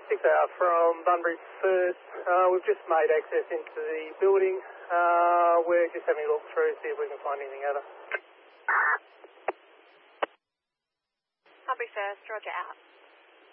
6 hour from Bunbury First. We've just made access into the building. We're just having a look through, see if we can find anything other. Bunbury First, roger out.